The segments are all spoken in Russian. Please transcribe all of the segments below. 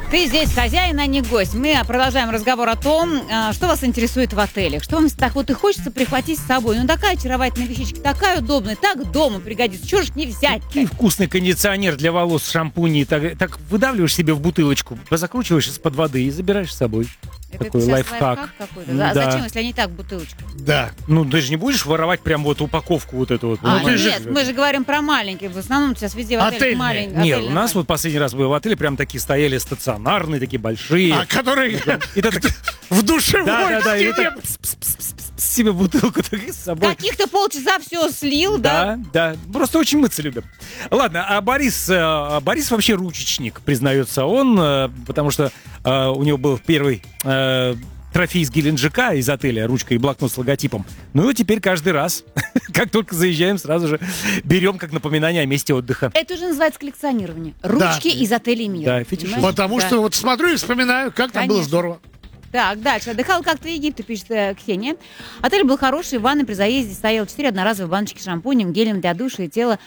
Ты здесь хозяин, а не гость. Мы продолжаем разговор о том, что вас интересует в отелях. Что вам так вот и хочется прихватить с собой. Ну, такая очаровательная вещичка, такая удобная, так дома пригодится. Чего ж не взять-то? И вкусный кондиционер для волос, шампуни. Так выдавливаешь себе в бутылочку, закручиваешь из-под воды и забираешь с собой. Это Такой сейчас лайфхак. какой-то. Да. Зачем, если они так бутылочку? Да. Ну, ты же не будешь воровать прям вот упаковку вот эту вот. Нет, же... мы же говорим про маленькие. В основном сейчас везде в отелях Отельные. маленькие. Нет, у нас вот последний раз был в отеле, прям такие стояли стационарные, такие большие. А которые И ты так в душевой Да, и стене. так себе бутылку так с собой. Каких-то полчаса все слил, да? Да. Просто очень мыться любят. Ладно, а Борис вообще ручечник, признается он, потому что у него был первый трофей из Геленджика, из отеля, ручка и блокнот с логотипом. Ну и теперь каждый раз, как только заезжаем, сразу же берем как напоминание о месте отдыха. Это уже называется коллекционирование. Ручки из отелей мира. Да, фетишизм. Понимаешь? Потому Да. что вот смотрю и вспоминаю, как там было Конечно. здорово. Так, дальше. Отдыхал как-то в Египте, пишет Ксения. Отель был хороший, в ванной при заезде стоял 4 одноразовые баночки с шампунем, гелем для душа и тела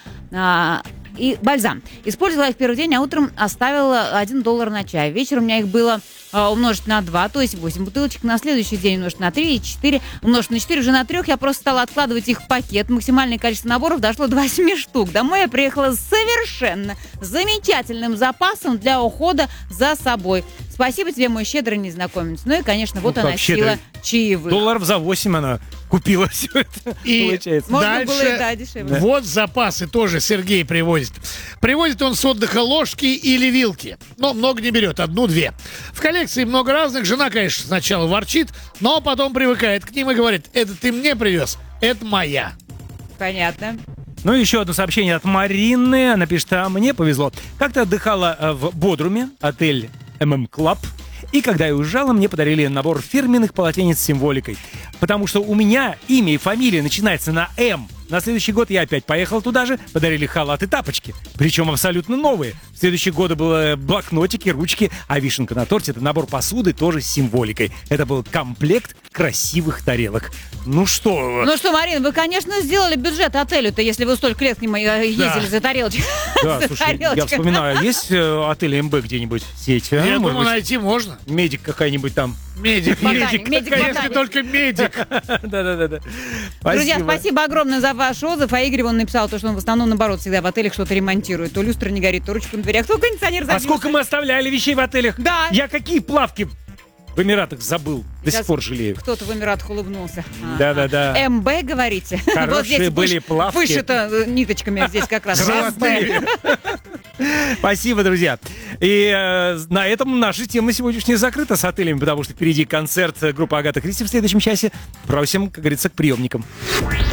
и бальзам. Использовала их в первый день, а утром оставила $1 на чай. Вечером у меня их было умножить на 2, то есть 8 бутылочек. На следующий день умножить на 3 и 4. Умножить на 4, уже на 3. Я просто стала откладывать их в пакет. Максимальное количество наборов дошло до 8 штук. Домой я приехала с совершенно замечательным запасом для ухода за собой. Спасибо тебе, мой щедрый незнакомец. Ну и, конечно, вот Ну, она как сила щедрый? чаевых. $8 за 8 она купила все это, И получается. Можно дальше было и да, дешевле. вот запасы тоже Сергей привозит. Привозит он с отдыха ложки или вилки. Но много не берет, 1-2. В коллекции много разных. Жена, конечно, сначала ворчит, но потом привыкает к ним и говорит: это ты мне привез, это моя. Понятно. Ну, еще одно сообщение от Марины. Она пишет: а мне повезло. Как-то отдыхала в Бодруме, отель Club. И когда я уезжала, мне подарили набор фирменных полотенец с символикой. Потому что у меня имя и фамилия начинается на М. На следующий год я опять поехал туда же, подарили халат и тапочки. Причем абсолютно новые. В следующие годы было блокнотики, ручки, а вишенка на торте — это набор посуды тоже с символикой. Это был комплект красивых тарелок. Ну что... Ну что, Марина, вы, конечно, сделали бюджет отелю-то, если вы столько лет к нему ездили за тарелочкой. Да, За слушай, я тарелочкой. вспоминаю, есть отель МБ где-нибудь сеть? Я Может думаю, быть, найти можно. медик какая-нибудь там. Медик. Ботаник, медик, Конечно, ботаник. только медик. Да. Друзья, спасибо огромное за ваш отзыв. А Игорь, он написал, то, что он в основном, наоборот, всегда в отелях что-то ремонтирует. То люстра не горит, то ручка на дверях, то кондиционер А забился. сколько мы оставляли вещей в отелях? Да. Я какие плавки в Эмиратах забыл. До сих пор жалею. Кто-то в Эмиратах улыбнулся. Да. МБ, говорите? Хорошие Вот здесь были плавки. вышито ниточками здесь как раз. Золотые. Спасибо, друзья. И на этом наша тема сегодняшняя закрыта с отелями, потому что впереди концерт группы Агата Кристи в следующем часе. Просим, как говорится, к приемникам.